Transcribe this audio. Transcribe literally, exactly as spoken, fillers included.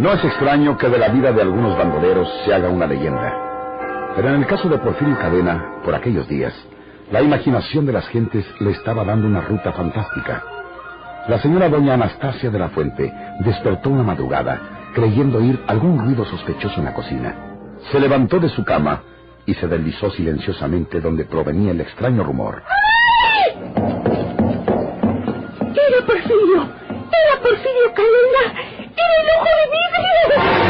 No es extraño que de la vida de algunos bandoleros se haga una leyenda. Pero en el caso de Porfirio Cadena, por aquellos días, la imaginación de las gentes le estaba dando una ruta fantástica. La señora doña Anastasia de la Fuente despertó una madrugada, creyendo oír algún ruido sospechoso en la cocina. Se levantó de su cama y se deslizó silenciosamente donde provenía el extraño rumor. ¡Ay! ¡Era Porfirio! ¡Era Porfirio Cadena! ¡Era el ojo de vidrio!